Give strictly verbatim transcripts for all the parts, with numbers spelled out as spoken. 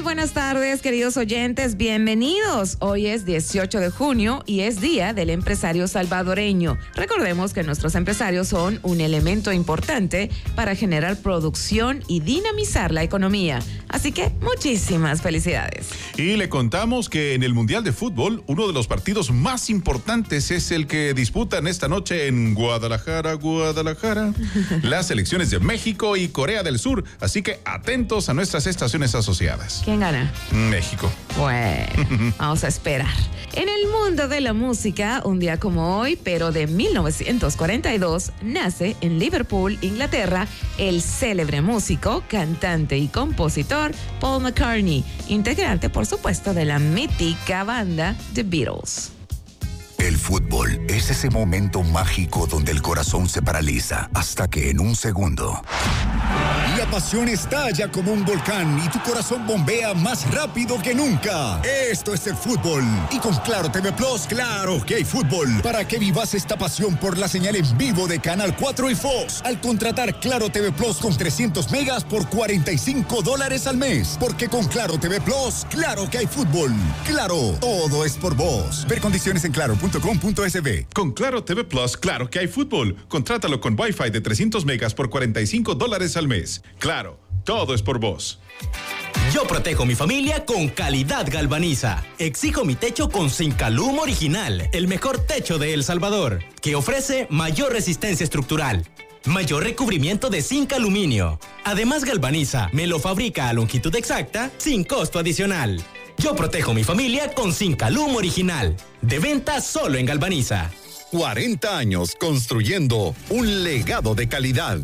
buenas tardes, queridos oyentes, bienvenidos. Hoy es dieciocho de junio y es Día del Empresario Salvadoreño. Recordemos que nuestros empresarios son un elemento importante para generar producción y dinamizar la economía. Así que muchísimas felicidades. Y le contamos que en el Mundial de Fútbol, uno de los partidos más importantes es el que disputan esta noche en Guadalajara, Guadalajara, las selecciones de México y Corea del Sur. Así que atentos a nuestras estaciones asociadas. ¿Quién gana? México. Bueno, vamos a esperar. En el mundo de la música, un día como hoy, pero de mil novecientos cuarenta y dos, nace en Liverpool, Inglaterra, el célebre músico, cantante y compositor Paul McCartney, integrante, por supuesto, de la mítica banda The Beatles. El fútbol es ese momento mágico donde el corazón se paraliza hasta que en un segundo la pasión estalla como un volcán y tu corazón bombea más rápido que nunca. Esto es el fútbol. Y con Claro T V Plus, claro que hay fútbol. Para que vivas esta pasión por la señal en vivo de Canal cuatro y Fox. Al contratar Claro T V Plus con trescientos megas por cuarenta y cinco dólares al mes. Porque con Claro T V Plus, claro que hay fútbol. Claro, todo es por vos. Ver condiciones en claro punto com punto es be. Con Claro T V Plus, claro que hay fútbol. Contrátalo con Wi-Fi de trescientos megas por cuarenta y cinco dólares al mes. Claro, todo es por vos. Yo protejo mi familia con calidad Galvaniza. Exijo mi techo con Zincalum Original, el mejor techo de El Salvador, que ofrece mayor resistencia estructural, mayor recubrimiento de zinc aluminio. Además, Galvaniza me lo fabrica a longitud exacta sin costo adicional. Yo protejo mi familia con Zincalum Original. De venta solo en Galvaniza. cuarenta años construyendo un legado de calidad.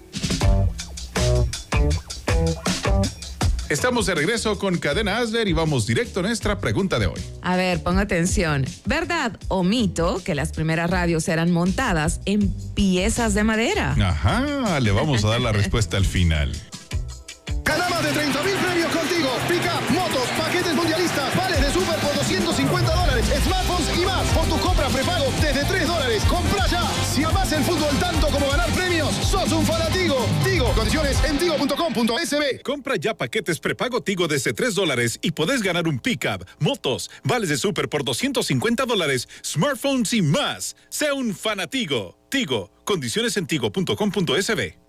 Estamos de regreso con Cadena Asler y vamos directo a nuestra pregunta de hoy. A ver, ponga atención. ¿Verdad o mito que las primeras radios eran montadas en piezas de madera? Ajá, le vamos a dar la respuesta al final. Gana más de treinta mil premios contigo. Pica, motos, paquetes mundialistas, vales de súper por doscientos cincuenta dólares, smartphones y más. Por tu compra prepago desde tres dólares. Compra ya. Si amás el fútbol tanto como ganar premios, sos un fanatigo. Tigo, condiciones en tigo punto com punto es be. Compra ya paquetes prepago Tigo desde tres dólares y podés ganar un pickup, motos, vales de súper por doscientos cincuenta dólares, smartphones y más. Sea un fanatigo. Tigo, condiciones en tigo punto com punto es be.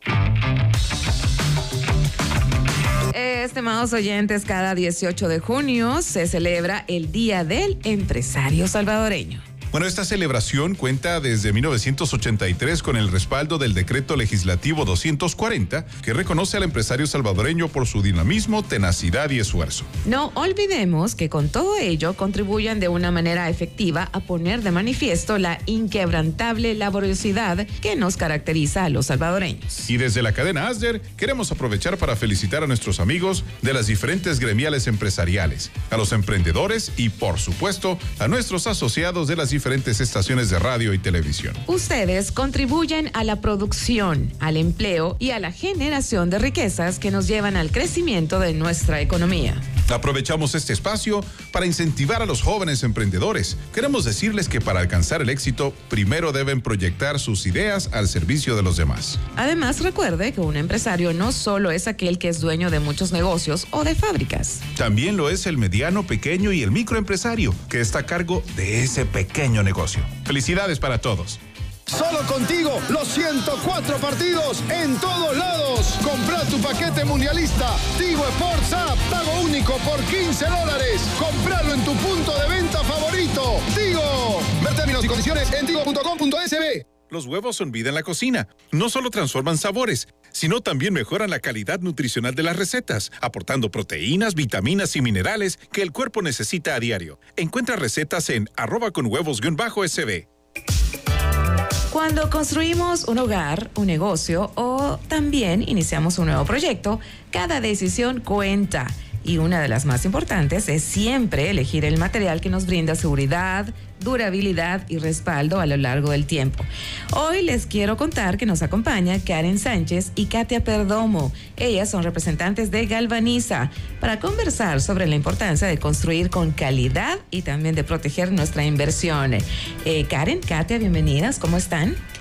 Estimados oyentes, cada dieciocho de junio se celebra el Día del Empresario Salvadoreño. Bueno, esta celebración cuenta desde mil novecientos ochenta y tres con el respaldo del Decreto Legislativo doscientos cuarenta, que reconoce al empresario salvadoreño por su dinamismo, tenacidad y esfuerzo. No olvidemos que con todo ello contribuyan de una manera efectiva a poner de manifiesto la inquebrantable laboriosidad que nos caracteriza a los salvadoreños. Y desde la cadena Asder queremos aprovechar para felicitar a nuestros amigos de las diferentes gremiales empresariales, a los emprendedores y, por supuesto, a nuestros asociados de las diferentes estaciones de radio y televisión. Ustedes contribuyen a la producción, al empleo y a la generación de riquezas que nos llevan al crecimiento de nuestra economía. Aprovechamos este espacio para incentivar a los jóvenes emprendedores. Queremos decirles que para alcanzar el éxito, primero deben proyectar sus ideas al servicio de los demás. Además, recuerde que un empresario no solo es aquel que es dueño de muchos negocios o de fábricas. También lo es el mediano, pequeño y el microempresario, que está a cargo de ese pequeño negocio. Felicidades para todos. Solo contigo, los ciento cuatro partidos en todos lados. Compra tu paquete mundialista. Tigo Sports App, pago único por quince dólares. Compralo en tu punto de venta favorito. Tigo. Ver términos y condiciones en tigo punto com punto es be. Los huevos son vida en la cocina. No solo transforman sabores, sino también mejoran la calidad nutricional de las recetas, aportando proteínas, vitaminas y minerales que el cuerpo necesita a diario. Encuentra recetas en arroba con huevos guión bajo sb. Cuando construimos un hogar, un negocio o también iniciamos un nuevo proyecto, cada decisión cuenta. Y una de las más importantes es siempre elegir el material que nos brinda seguridad, durabilidad y respaldo a lo largo del tiempo. Hoy les quiero contar que nos acompaña Karen Sánchez y Katia Perdomo. Ellas son representantes de Galvaniza para conversar sobre la importancia de construir con calidad y también de proteger nuestra inversión. Eh, Karen, Katia, bienvenidas. ¿Cómo están?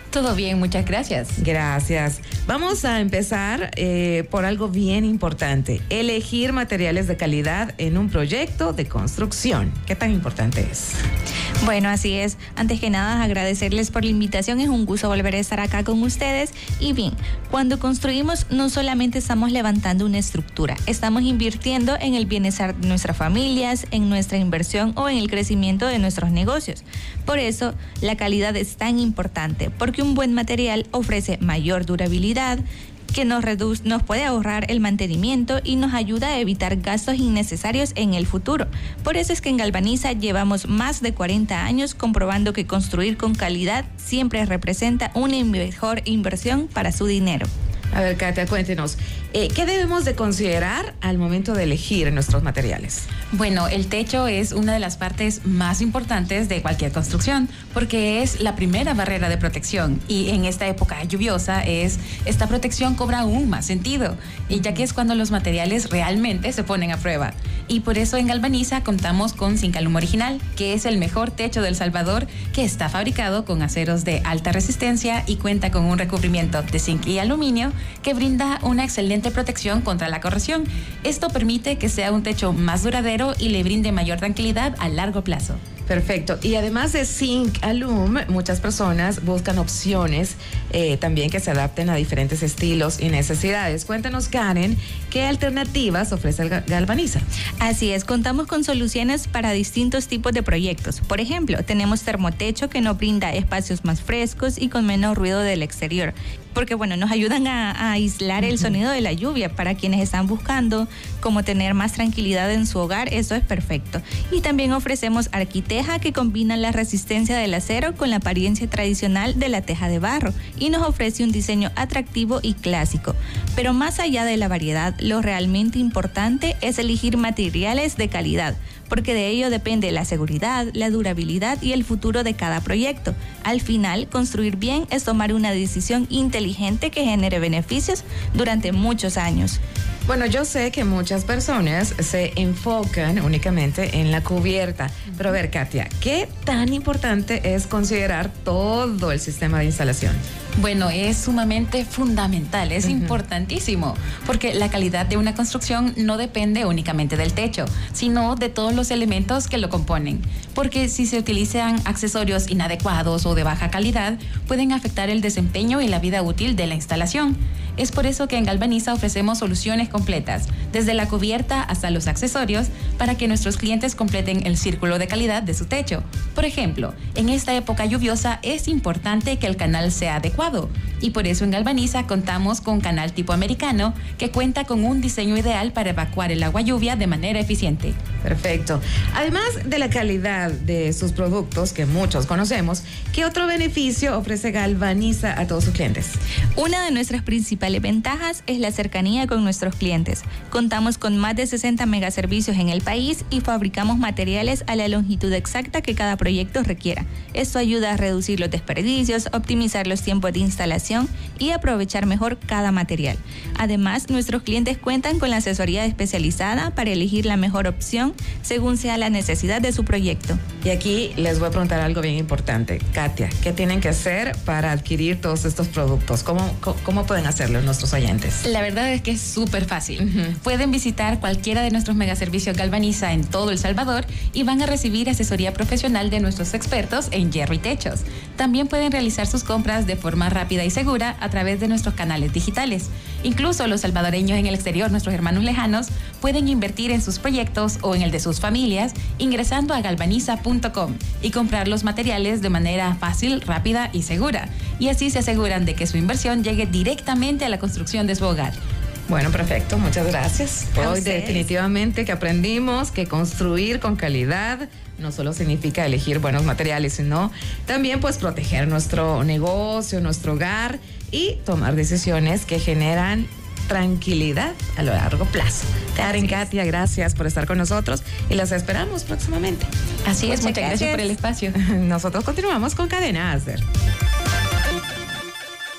Todo bien, muchas gracias. Gracias. Vamos a empezar eh, por algo bien importante. Elegir materiales de calidad en un proyecto de construcción. ¿Qué tan importante es? Bueno, así es. Antes que nada, agradecerles por la invitación. Es un gusto volver a estar acá con ustedes. Y bien, cuando construimos no solamente estamos levantando una estructura, estamos invirtiendo en el bienestar de nuestras familias, en nuestra inversión o en el crecimiento de nuestros negocios. Por eso, la calidad es tan importante, porque un buen material ofrece mayor durabilidad, que nos, reduce, nos puede ahorrar el mantenimiento y nos ayuda a evitar gastos innecesarios en el futuro. Por eso es que en Galvaniza llevamos más de cuarenta años comprobando que construir con calidad siempre representa una mejor inversión para su dinero. A ver, Katia, cuéntenos, eh, ¿qué debemos de considerar al momento de elegir nuestros materiales? Bueno, el techo es una de las partes más importantes de cualquier construcción porque es la primera barrera de protección y en esta época lluviosa es esta protección cobra aún más sentido y ya que es cuando los materiales realmente se ponen a prueba. Y por eso en Galvaniza contamos con Sincalum Original, que es el mejor techo de El Salvador, que está fabricado con aceros de alta resistencia y cuenta con un recubrimiento de zinc y aluminio que brinda una excelente protección contra la corrosión. Esto permite que sea un techo más duradero y le brinde mayor tranquilidad a largo plazo. Perfecto. Y además de Sincalum, muchas personas buscan opciones eh, también que se adapten a diferentes estilos y necesidades. Cuéntanos, Karen, ¿qué alternativas ofrece el Galvaniza? Así es, contamos con soluciones para distintos tipos de proyectos. Por ejemplo, tenemos termotecho que nos brinda espacios más frescos y con menos ruido del exterior, porque bueno, nos ayudan a, a aislar el sonido de la lluvia. Para quienes están buscando cómo tener más tranquilidad en su hogar, eso es perfecto. Y también ofrecemos arquiteja que combina la resistencia del acero con la apariencia tradicional de la teja de barro y nos ofrece un diseño atractivo y clásico. Pero más allá de la variedad, lo realmente importante es elegir materiales de calidad, porque de ello depende la seguridad, la durabilidad y el futuro de cada proyecto. Al final, construir bien es tomar una decisión inteligente que genere beneficios durante muchos años. Bueno, yo sé que muchas personas se enfocan únicamente en la cubierta, pero a ver, Katia, ¿qué tan importante es considerar todo el sistema de instalación? Bueno, es sumamente fundamental, es uh-huh. importantísimo, porque la calidad de una construcción no depende únicamente del techo, sino de todos los elementos que lo componen. Porque si se utilizan accesorios inadecuados o de baja calidad, pueden afectar el desempeño y la vida útil de la instalación. Es por eso que en Galvaniza ofrecemos soluciones completas, desde la cubierta hasta los accesorios, para que nuestros clientes completen el círculo de calidad de su techo. Por ejemplo, en esta época lluviosa es importante que el canal sea adecuado, y por eso en Galvaniza contamos con canal tipo americano que cuenta con un diseño ideal para evacuar el agua lluvia de manera eficiente. Perfecto. Además de la calidad de sus productos que muchos conocemos, ¿qué otro beneficio ofrece Galvaniza a todos sus clientes? Una de nuestras principales ventajas es la cercanía con nuestros clientes. Contamos con más de sesenta megaservicios en el país y fabricamos materiales a la longitud exacta que cada proyecto requiera. Esto ayuda a reducir los desperdicios, optimizar los tiempos de instalación y aprovechar mejor cada material. Además, nuestros clientes cuentan con la asesoría especializada para elegir la mejor opción según sea la necesidad de su proyecto. Y aquí les voy a preguntar algo bien importante. Katia, ¿qué tienen que hacer para adquirir todos estos productos? ¿Cómo, cómo, cómo pueden hacerlo nuestros oyentes? La verdad es que es súper fácil. Uh-huh. Pueden visitar cualquiera de nuestros megaservicios Galvaniza en todo El Salvador y van a recibir asesoría profesional de nuestros expertos en hierro y techos. También pueden realizar sus compras de forma rápida y segura a través de nuestros canales digitales. Incluso los salvadoreños en el exterior, nuestros hermanos lejanos, pueden invertir en sus proyectos o en el de sus familias ingresando a galvaniza punto com y comprar los materiales de manera fácil, rápida y segura. Y así se aseguran de que su inversión llegue directamente a la construcción de su hogar. Bueno, perfecto, muchas gracias. Hoy definitivamente que aprendimos que construir con calidad no solo significa elegir buenos materiales, sino también pues proteger nuestro negocio, nuestro hogar y tomar decisiones que generan tranquilidad a lo largo plazo. Karen, Katia, gracias por estar con nosotros y las esperamos próximamente. Así es, muchas gracias, gracias por el espacio. Nosotros continuamos con Cadena Acer.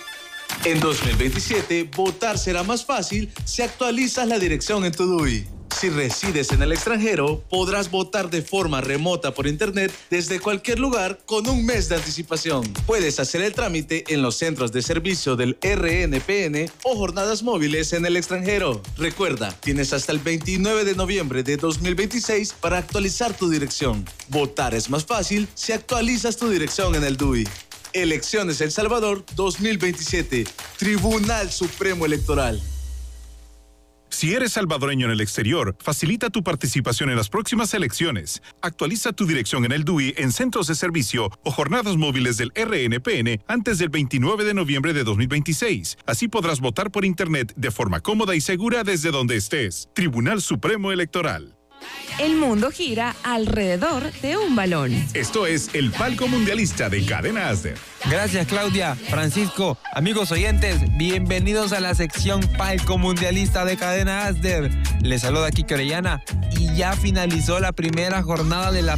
En dos mil veintisiete, votar será más fácil si actualizas la dirección en tu D U I. Si resides en el extranjero, podrás votar de forma remota por internet desde cualquier lugar con un mes de anticipación. Puedes hacer el trámite en los centros de servicio del R N P N o jornadas móviles en el extranjero. Recuerda, tienes hasta el veintinueve de noviembre de dos mil veintiséis para actualizar tu dirección. Votar es más fácil si actualizas tu dirección en el D U I. Elecciones El Salvador dos mil veintisiete. Tribunal Supremo Electoral. Si eres salvadoreño en el exterior, facilita tu participación en las próximas elecciones. Actualiza tu dirección en el D U I en centros de servicio o jornadas móviles del R N P N antes del veintinueve de noviembre de dos mil veintiséis. Así podrás votar por internet de forma cómoda y segura desde donde estés. Tribunal Supremo Electoral. El mundo gira alrededor de un balón. Esto es el Palco Mundialista de Cadena Asder. Gracias, Claudia, Francisco, amigos oyentes, bienvenidos a la sección Palco Mundialista de Cadena Asder. Les saluda Kike Orellana y ya finalizó la primera jornada de la